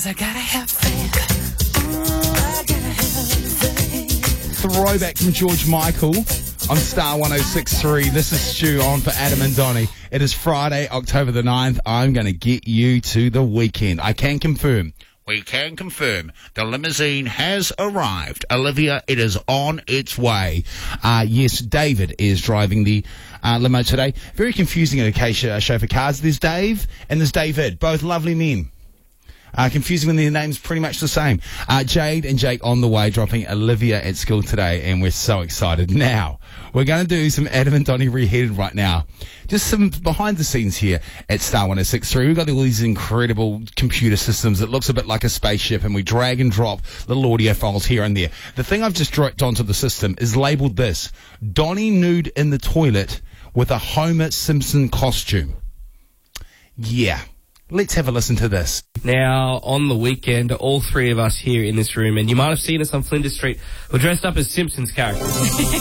I gotta have faith. I gotta have faith. Throwback from George Michael on Star 106.3. This is Stu on for Adam and Donnie. It is Friday, October the 9th. I'm going to get you to the weekend. I can confirm. We can confirm the limousine has arrived. Olivia, it is on its way. Yes, David is driving the limo today. Very confusing at Acacia Chauffeur Cars. There's Dave and there's David, both lovely men. Confusing when their names pretty much the same. Jade and Jake on the way, dropping Olivia at school today, and we're so excited. Now, we're going to do some Adam and Donnie Reheated right now. Just some behind the scenes here at Star 106.3. We've got all these incredible computer systems that looks a bit like a spaceship, and we drag and drop little audio files here and there. The thing I've just dropped onto the system is labelled this: Donnie nude in the toilet with a Homer Simpson costume. Yeah. Let's have a listen to this. Now, on the weekend, all three of us here in this room, and you might have seen us on Flinders Street, were dressed up as Simpsons characters.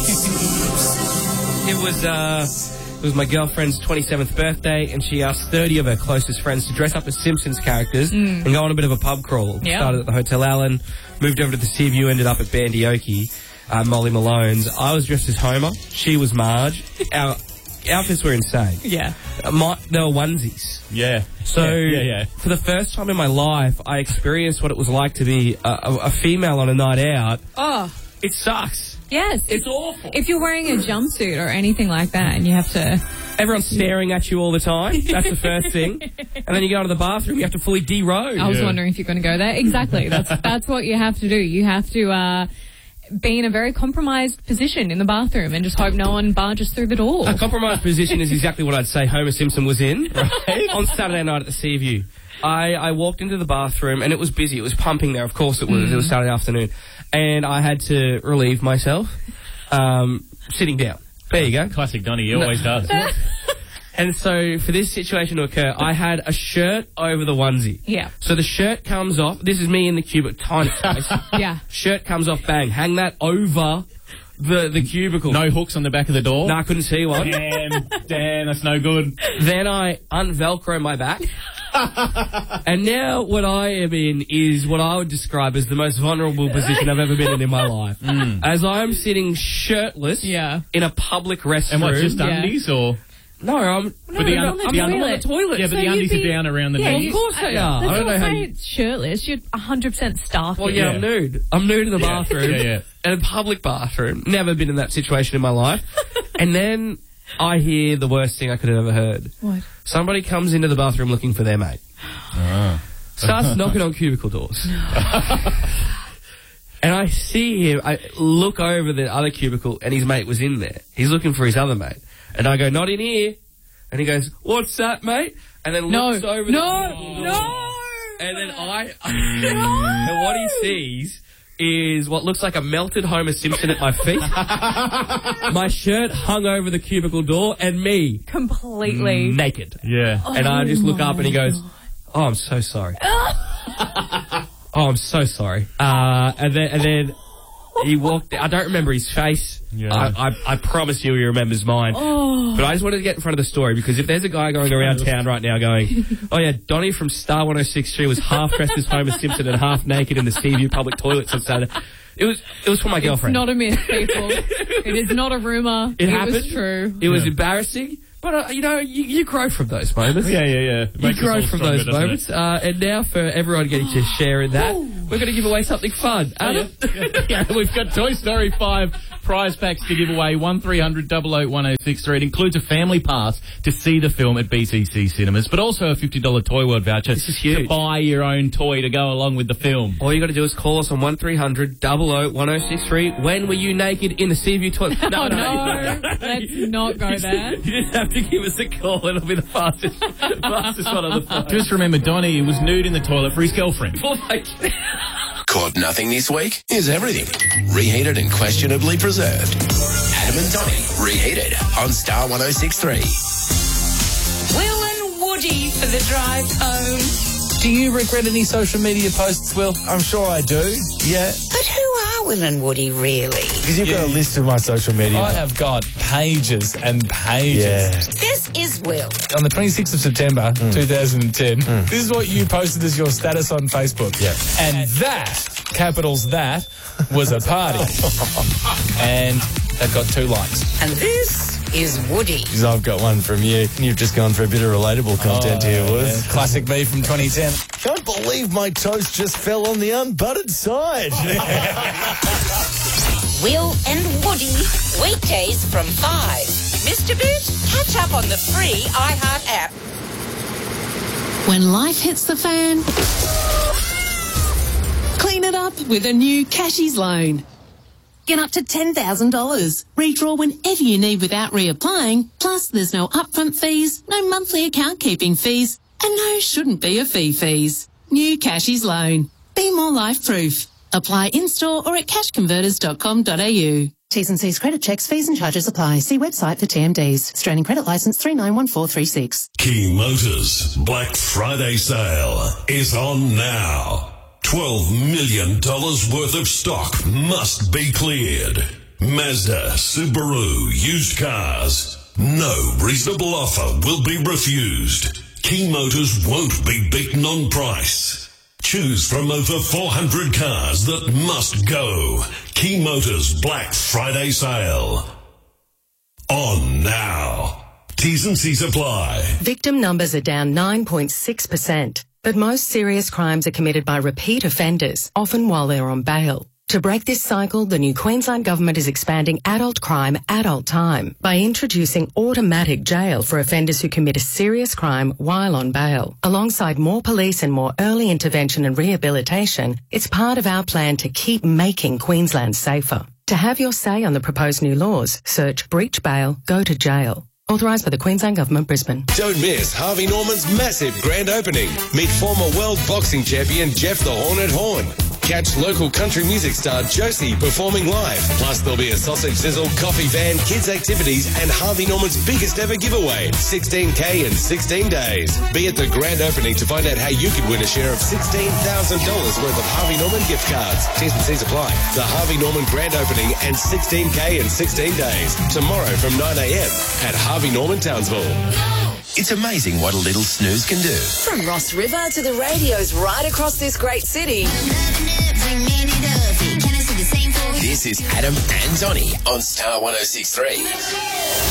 It was my girlfriend's 27th birthday, and she asked 30 of her closest friends to dress up as Simpsons characters and go on a bit of a pub crawl. Yep. Started at the Hotel Allen, moved over to the Seaview, ended up at Bandioki, Molly Malone's. I was dressed as Homer. She was Marge. Our outfits were insane. Yeah. They were onesies. Yeah. So, yeah. for the first time in my life, I experienced what it was like to be a female on a night out. Oh. It sucks. Yes. It's awful. If you're wearing a jumpsuit or anything like that and you have to... Everyone's staring at you all the time. That's the first thing. And then you go to the bathroom, you have to fully derobe. I was wondering if you're going to go there. Exactly. That's what you have to do. You have to... be in a very compromised position in the bathroom and just hope no one barges through the door. A compromised position is exactly what I'd say Homer Simpson was in, right? On Saturday night at the Seaview. I walked into the bathroom and it was busy. It was pumping there. Of course it was. It was Saturday afternoon. And I had to relieve myself sitting down. There you go. Classic Donnie. He always does. And so, for this situation to occur, I had a shirt over the onesie. Yeah. So the shirt comes off. This is me in the cubicle, tiny space. Yeah. Shirt comes off, bang. Hang that over the cubicle. No hooks on the back of the door? No, I couldn't see one. Damn, that's no good. Then I unvelcro my back. And now what I am in is what I would describe as the most vulnerable position I've ever been in my life. As I am sitting shirtless in a public restroom. And what, just undies or...? No, I'm on the toilet. Yeah, but the undies are down around the knees. Of course they are. I don't know how you... shirtless. You're 100% stark. Well, yeah, I'm nude. I'm nude in the bathroom. Yeah. In a public bathroom. Never been in that situation in my life. And then I hear the worst thing I could have ever heard. What? Somebody comes into the bathroom looking for their mate. Starts knocking on cubicle doors. And I see him. I look over the other cubicle and his mate was in there. He's looking for his other mate. And I go, not in here. And he goes, what's that, mate? And then looks over No! And then and what he sees is what looks like a melted Homer Simpson at my feet. My shirt hung over the cubicle door and me. Completely. Naked. Yeah. And I just look up and he goes, oh, I'm so sorry. Oh, I'm so sorry. And then he walked... I don't remember his face. Yeah. I promise you he remembers mine. Oh. But I just wanted to get in front of the story because if there's a guy going around town right now going, oh yeah, Donnie from Star 106.3 was half dressed as Homer Simpson and half naked in the Seaview public toilets on Saturday. It was for my girlfriend. It's not a myth, people. It is not a rumour. It happened. Was true. It was embarrassing. But, you grow from those moments. Yeah. You grow from those moments. And now for everyone getting to share in that, we're going to give away something fun. Yeah, we've got Toy Story 5 prize packs to give away, 1300 008 1063. It includes a family pass to see the film at BCC Cinemas, but also a $50 Toy World voucher. This is huge. To buy your own toy to go along with the film. All you got to do is call us on 1300 008 1063. When were you naked in the Seaview toilet? No, let's not go there. You just have to give us a call. It'll be the fastest one on the phone. Just remember, Donnie was nude in the toilet for his girlfriend. Caught nothing this week is everything. Reheated and questionably preserved. Adam and Donnie, Reheated on Star 106.3. Will and Woody for the drive home. Do you regret any social media posts, Will? I'm sure I do. Yeah. But who are Will and Woody really? Because you've got a list of my social media. I have got pages and pages. Yeah. This is Will. On the 26th of September 2010, this is what you posted as your status on Facebook. Yeah. And that, capitals that, was a party. And that got 2 likes. And this is Woody. Because I've got one from you. You've just gone for a bit of relatable content here, Woods. Yeah. Classic me from 2010. Can't believe my toast just fell on the unbuttered side. Will and Woody, weekdays from 5. Mr. Boot, catch up on the free iHeart app. When life hits the fan, clean it up with a new Cashies loan. Get up to $10,000. Redraw whenever you need without reapplying. Plus, there's no upfront fees, no monthly account keeping fees, and no shouldn't be a fees. New Cashies loan. Be more life-proof. Apply in-store or at cashconverters.com.au. T's and C's credit checks, fees and charges apply. See website for TMDs. Australian Credit Licence 391436. King Motors Black Friday sale is on now. $12 million worth of stock must be cleared. Mazda, Subaru, used cars. No reasonable offer will be refused. King Motors won't be beaten on price. Choose from over 400 cars that must go. King Motors Black Friday sale. On now. T's and C's apply. Victim numbers are down 9.6%, but most serious crimes are committed by repeat offenders, often while they're on bail. To break this cycle, the new Queensland Government is expanding adult crime, adult time by introducing automatic jail for offenders who commit a serious crime while on bail. Alongside more police and more early intervention and rehabilitation, it's part of our plan to keep making Queensland safer. To have your say on the proposed new laws, search breach bail, go to jail. Authorised by the Queensland Government, Brisbane. Don't miss Harvey Norman's massive grand opening. Meet former world boxing champion Jeff the Hornet Horn. Catch local country music star Josie performing live. Plus, there'll be a sausage sizzle, coffee van, kids activities, and Harvey Norman's biggest ever giveaway, 16K in 16 days. Be at the grand opening to find out how you could win a share of $16,000 worth of Harvey Norman gift cards. T's and C's apply. The Harvey Norman grand opening and 16K in 16 days. Tomorrow from 9 a.m. at Harvey Norman Townsville. It's amazing what a little snooze can do. From Ross River to the radios right across this great city. This is Adam and Donny on Star 106.3.